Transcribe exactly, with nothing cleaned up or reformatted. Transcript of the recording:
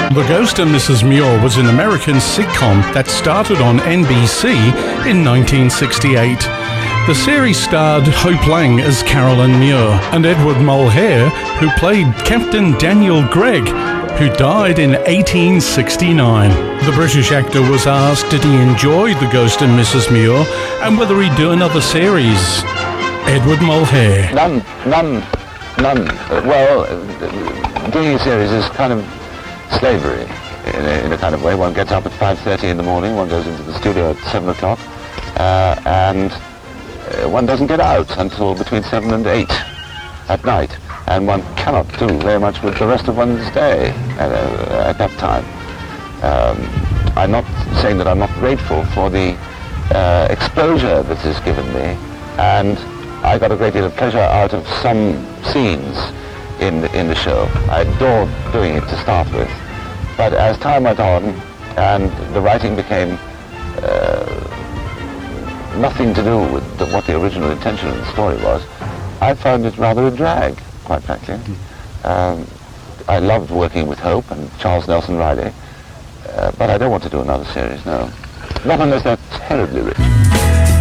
The Ghost and Missus Muir was an American sitcom that started on N B C in nineteen sixty-eight. The series starred Hope Lang as Carolyn Muir and Edward Mulhare, who played Captain Daniel Gregg, who died in eighteen sixty-nine. The British actor was asked did he enjoy The Ghost and Missus Muir and whether he'd do another series. Edward Mulhare. None, none, none. Uh, well, uh, doing a series is kind of slavery in a, in a kind of way. One gets up at five thirty in the morning, one goes into the studio at seven o'clock, uh, and uh, one doesn't get out until between seven and eight at night, and one cannot do very much with the rest of one's day at, uh, at that time. Um, I'm not saying that I'm not grateful for the uh, exposure that is given me, and I got a great deal of pleasure out of some scenes in the, in the show. I adored doing it to start with, but as time went on and the writing became uh, nothing to do with the, what the original intention of the story was, I found it rather a drag, quite frankly. Um, I loved working with Hope and Charles Nelson Riley, uh, but I don't want to do another series, no. Not unless they're terribly rich.